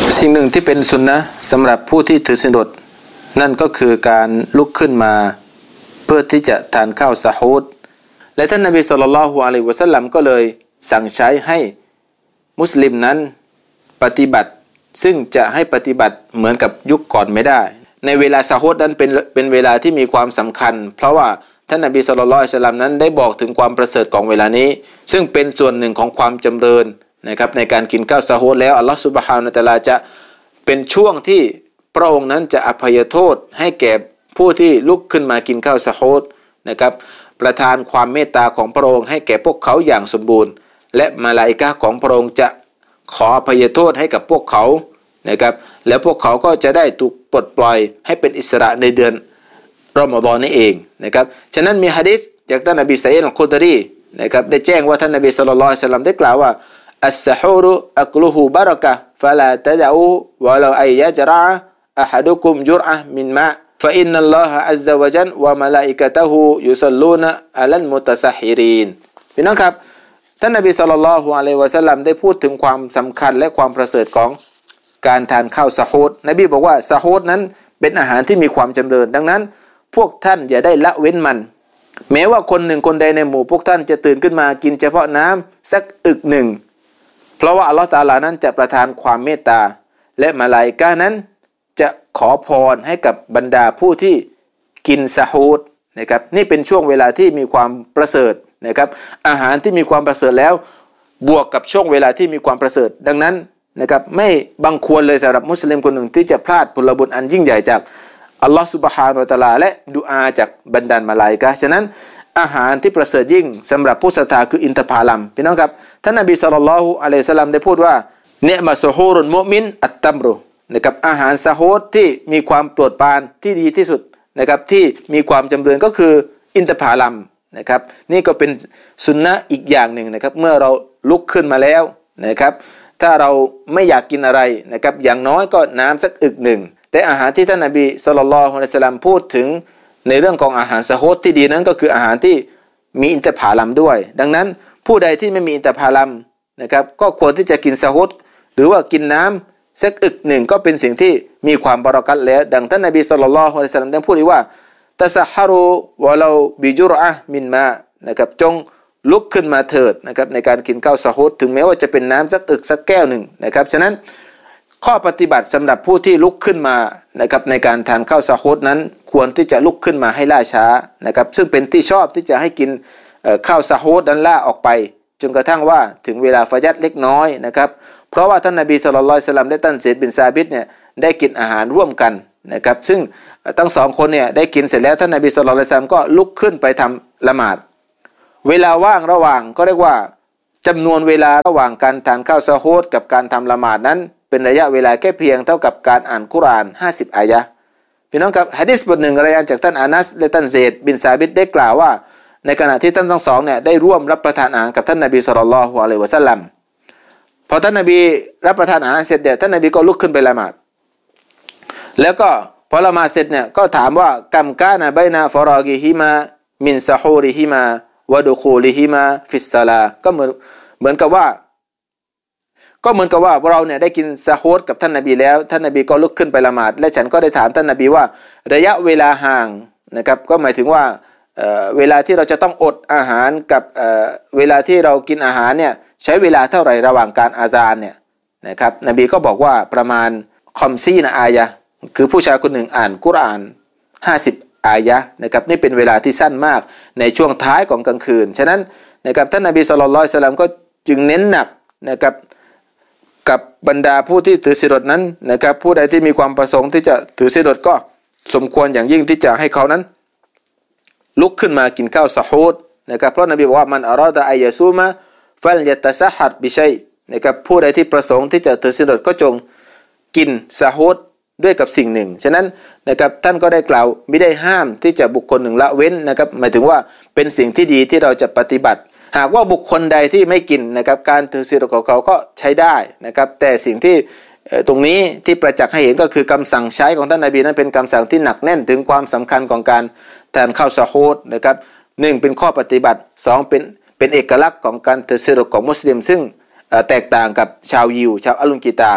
สิ่งหนึ่งที่เป็นสุนนะสำหรับผู้ที่ถือศีลอดนั่นก็คือการลุกขึ้นมาเพื่อที่จะทานข้าวซะฮูดและท่านนบีศ็อลลัลลอฮุอะลัยฮิวะซัลลัมก็เลยสั่งใช้ให้มุสลิมนั้นปฏิบัติซึ่งจะให้ปฏิบัติเหมือนกับยุคก่อนไม่ได้ในเวลาซะฮูดนั้นเป็นเวลาที่มีความสำคัญเพราะว่าท่านนบีศ็อลลัลลอฮุอะลัยฮิวะซัลลัมนั้นได้บอกถึงความประเสริฐของเวลานี้ซึ่งเป็นส่วนหนึ่งของความจำเริญนะครับในการกินข้าวซะฮูดแล้วอัลลอฮฺซุบฮานะฮูวะตะอาลาจะเป็นช่วงที่พระองค์นั้นจะอภัยโทษให้แก่ผู้ที่ลุกขึ้นมากินข้าวซะฮูดนะครับประทานความเมตตาของพระองค์ให้แก่พวกเขาอย่างสมบูรณ์และมาลาอิกะฮ์ของพระองค์จะขออภัยโทษให้กับพวกเขานะครับแล้วพวกเขาก็จะได้ถูกปลดปล่อยให้เป็นอิสระในเดือนรอมฎอนนี้เองนะครับฉะนั้นมีหะดีษจากท่านนบีซะอีด อัล คุดรีนะครับได้แจ้งว่าท่านนบีศ็อลลัลลอฮุอะลัยฮิวะซัลลัมได้กล่าวว่าอัสซะฮูรุอักลุฮุบะเราะกะฮ์ฟะลาตะดะอูวะลาอัยยะจรออะฮะดุกุมจุรอะฮ์มินมะفإن الله عز وجل وملائكته يصلون على المتسحرين พี่น้องครับท่านนบีศ็อลลัลลอฮุอะลัยฮิวะซัลลัมได้พูดถึงความสำคัญและความประเสริฐของการทานข้าวซะฮูดนบีบอกว่าซะฮูดนั้นเป็นอาหารที่มีความจำเริญดังนั้นพวกท่านอย่าได้ละเว้นมันแม้ว่าคนหนึ่งคนใดในหมู่พวกท่านจะตื่นขึ้นมากินเฉพาะน้ำสักอึกหนึ่งเพราะว่าอัลลอฮฺตะอาลานั้นจะประทานความเมตตาและมลาอิกะฮ์นั้นจะขอพรให้กับบรรดาผู้ที่กินซะฮูดนะครับนี่เป็นช่วงเวลาที่มีความประเสริฐนะครับอาหารที่มีความประเสริฐแล้วบวกกับช่วงเวลาที่มีความประเสริฐดังนั้นนะครับไม่บังควรเลยสำหรับมุสลิมคนหนึ่งที่จะพลาดผลบุญอันยิ่งใหญ่จากอัลลอฮฺซุบฮานะฮูวะตะอาลาและดุอาจากบรรดามลาอิกะฮ์ฉะนั้นอาหารที่ประเสริฐยิ่งสำหรับผู้ศรัทธาคืออินทผลัมพี่น้องครับท่านนบีศ็อลลัลลอฮุอะลัยฮิวะซัลลัมได้พูดว่าเนะมะซุฮูรุลมุมินอัตตัมรุนะครับอาหารซะฮูดที่มีความโปรดปรานที่ดีที่สุดนะครับที่มีความจำเริญก็คืออินทผลัมนะครับนี่ก็เป็นสุนนะอีกอย่างหนึ่งนะครับเมื่อเราลุกขึ้นมาแล้วนะครับถ้าเราไม่อยากกินอะไรนะครับอย่างน้อยก็น้ำสักอึกหนึ่งแต่อาหารที่ท่านนบีศ็อลลัลลอฮุอะลัยฮิวะซัลลัมพูดถึงในเรื่องของอาหารซะฮูดที่ดีนั้นก็คืออาหารที่มีอินทผลัมด้วยดังนั้นผู้ใดที่ไม่มีอินทผลัมนะครับก็ควรที่จะกินซะฮูดหรือว่ากินน้ำสักอึกหนึ่งก็เป็นสิ่งที่มีความบารอกัตแล้วดังท่านนบีศ็อลลัลลอฮุอะลัยฮิวะซัลลัมได้พูดว่าตะซะฮะรูวะลาบิจุรอะฮ์มินมานะครับจงลุกขึ้นมาเถิดนะครับในการกินข้าวซะฮูดถึงแม้ว่าจะเป็นน้ำสักอึกสักแก้วหนึ่งนะครับฉะนั้นข้อปฏิบัติสำหรับผู้ที่ลุกขึ้นมานะครับในการทานข้าวซะฮูดนั้นควรที่จะลุกขึ้นมาให้ล่าช้านะครับซึ่งเป็นที่ชอบที่จะให้กินข้าวซะฮูดนั้นล่าออกไปจนกระทั่งว่าถึงเวลาฟะญัรเล็กน้อยนะครับเพราะว่าท่านนบีศ็อลลัลลอฮุอะลัยฮิวะซัลลัมและท่านเซดบินซาบิตเนี่ยได้กินอาหารร่วมกันนะครับซึ่งทั้งสองคนเนี่ยได้กินเสร็จแล้วท่านนบีศ็อลลัลลอฮุอะลัยฮิวะซัลลัมก็ลุกขึ้นไปทำละหมาดเวลาว่างระหว่างก็เรียกว่าจำนวนเวลาระหว่างการทานข้าวซะฮูดกับการทำละหมาดนั้นเป็นระยะเวลาแค่เพียงเท่ากับการอ่านกุรอาน50อายะห์พี่น้องครับหะดีษบทหนึ่งรายงานจากท่านอานัสและท่านเซดบินซาบิตได้กล่าวว่าในขณะที่ท่านทั้งสองเนี่ยได้ร่วมรับประทานอาหารกับท่านนบีศ็อลลัลลอฮุอะลัยฮิวะซัลลัมพอท่านนบีรับประทานอาหารเสร็จเนี่ยท่านนบีก็ลุกขึ้นไปละหมาดแล้วก็พอละหมาดเสร็จเนี่ยก็ถามว่ากัมกานะบัยนะฟะรอกิฮิมามินซะฮูริฮิมาวะดุคูลิฮิมาฟิสศอลาก็เหมือนกับว่าเราเนี่ยได้กินซะฮูดกับท่านนบีแล้วท่านนบีก็ลุกขึ้นไปละหมาดและฉันก็ได้ถามท่านนบีว่าระยะเวลาห่างนะครับก็หมายถึงว่าเวลาที่เราจะต้องอดอาหารกับเวลาที่เรากินอาหารเนี่ยใช้เวลาเท่าไหร่ระหว่างการอาซานเนี่ยนะครับนบีก็บอกว่าประมาณคอมซีนะอายะคือผู้ชายคนหนึ่งอ่านกุรอาน50อายะนะครับนี่เป็นเวลาที่สั้นมากในช่วงท้ายของกลางคืนฉะนั้นนะครับท่านนบีศ็อลลัลลอฮุอะลัยฮิวะซัลลัมก็จึงเน้นหนักนะครับกับบรรดาผู้ที่ถือศีลอดนั้นนะครับผู้ใดที่มีความประสงค์ที่จะถือศีลอดก็สมควรอย่างยิ่งที่จะให้เขานั้นลุกขึ้นมากินข้าวซะฮูดนะครับเพราะนบีบอกว่ามันอะรอดะอัยยะซูมะฟัลยัตตะซะฮัดบิชัยนะครับผู้ใดที่ประสงค์ที่จะถือศีลอดก็จงกินซะฮูดด้วยกับสิ่งหนึ่งฉะนั้นนะครับท่านก็ได้กล่าวไม่ได้ห้ามที่จะบุคคลหนึ่งละเว้นนะครับหมายถึงว่าเป็นสิ่งที่ดีที่เราจะปฏิบัติหากว่าบุคคลใดที่ไม่กินนะครับการถือศีลของเขาก็ใช้ได้นะครับแต่สิ่งที่ตรงนี้ที่ประจักษ์ให้เห็นก็คือคำสั่งใช้ของท่านนบีนั้นเป็นคำสั่งที่หนักแน่นถึงความสำคัญของการทานข้าวซะฮูดนะครับ1เป็นข้อปฏิบัติ2เป็นเอกลักษณ์ของการถือศีลของมุสลิมซึ่งแตกต่างกับชาวยิวชาวอัลลุนกิตาบ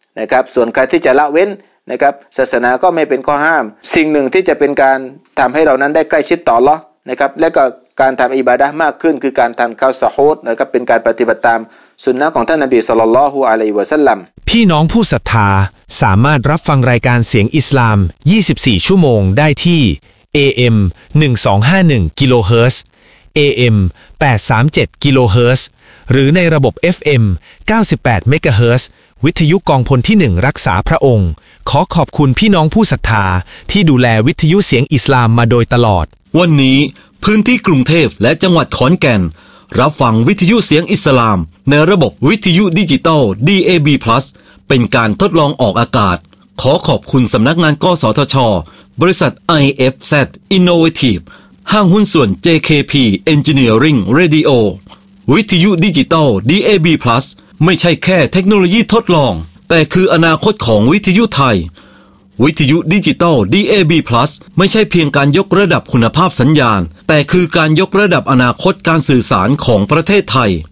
นะครับส่วนใครที่จะละเว้นนะครับศาสนาก็ไม่เป็นข้อห้ามสิ่งหนึ่งที่จะเป็นการทำให้เรานั้นได้ใกล้ชิดต่ออัลเลาะห์นะครับและก็การทำอิบาดะห์มากขึ้นคือการทานข้าวซะฮูดนะครับเป็นการปฏิบัติตามสุนนะของท่านนบีศ็อลลัลลอฮุอะลัยฮิวะซัลลัมพี่น้องผู้ศรัทธาสามารถรับฟังรายการเสียงอิสลาม24ชั่วโมงได้ที่ AM 1251กิโลเฮิรตซ์ AM 837กิโลเฮิรตซ์หรือในระบบ FM 98เมกะเฮิรตซ์วิทยุกองพลที่1รักษาพระองค์ขอขอบคุณพี่น้องผู้ศรัทธาที่ดูแลวิทยุเสียงอิสลามมาโดยตลอดวันนี้พื้นที่กรุงเทพและจังหวัดขอนแก่นรับฟังวิทยุเสียงอิสลามในระบบวิทยุดิจิตอล DAB+ เป็นการทดลองออกอากาศขอขอบคุณสำนักงานกสทช.บริษัท IFZ Innovative ห้างหุ้นส่วน JKP Engineering Radio วิทยุดิจิตอล DAB+ ไม่ใช่แค่เทคโนโลยีทดลองแต่คืออนาคตของวิทยุไทยวิทยุดิจิตอล DAB+ ไม่ใช่เพียงการยกระดับคุณภาพสัญญาณแต่คือการยกระดับอนาคตการสื่อสารของประเทศไทย